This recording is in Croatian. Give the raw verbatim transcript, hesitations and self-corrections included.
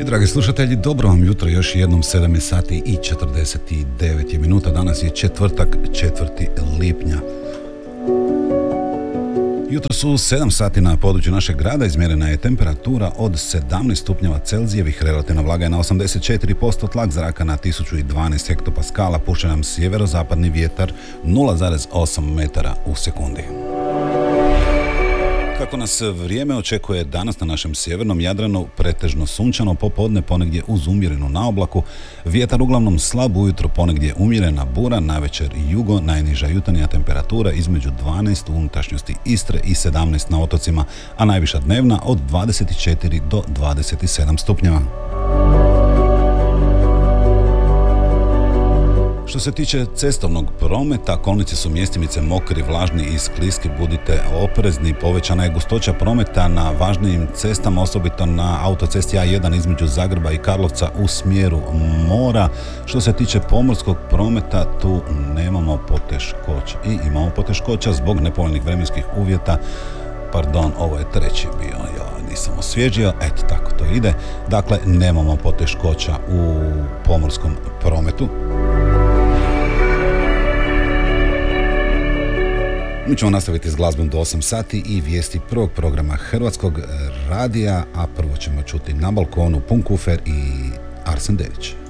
I dragi slušatelji, dobro vam jutro, još jednom sedam je sati i četrdeset devet je minuta, danas je četvrtak, četvrti lipnja. Jutro su sedam sati na području našeg grada, izmjerena je temperatura od sedamnaest stupnjeva Celzijevih, relativna vlaga je na osamdeset četiri posto, tlak zraka na tisuću dvanaest hektopaskala, puše nam sjeverozapadni vjetar nula zarez osam metara u sekundi. Kako nas vrijeme očekuje danas na našem sjevernom Jadranu, pretežno sunčano, popodne ponegdje uz umjerenu naoblaku, vjetar uglavnom slab, ujutro ponegdje umjerena bura, navečer jugo, najniža jutarnja temperatura između dvanaest u unutrašnjosti Istre i sedamnaest na otocima, a najviša dnevna od dvadeset četiri do dvadeset sedam stupnjeva. Što se tiče cestovnog prometa, kolnice su mjestimice mokri, vlažni i skliski, budite oprezni. Povećana je gustoća prometa na važnijim cestama, osobito na autocesti A jedan između Zagreba i Karlovca u smjeru mora. Što se tiče pomorskog prometa, tu nemamo poteškoća i imamo poteškoća zbog nepovoljnih vremenskih uvjeta. Pardon, ovo je treći bio, ja nisam osvježio, eto tako to ide. Dakle, nemamo poteškoća u pomorskom prometu. Mi ćemo nastaviti s glazbom do osam sati i vijesti prvog programa Hrvatskog radija, a prvo ćemo čuti Na balkonu Punkufer i Arsen Dević.